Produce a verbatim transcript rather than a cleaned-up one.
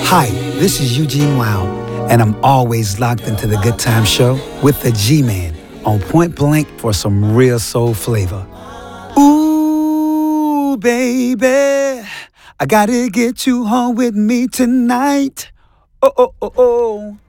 Hi, this is Eugene Wow, and I'm always locked into the Good Time Show with the G-Man on Point Blank for some real soul flavor. Ooh, baby, I gotta get you home with me tonight. Oh, oh, oh, oh.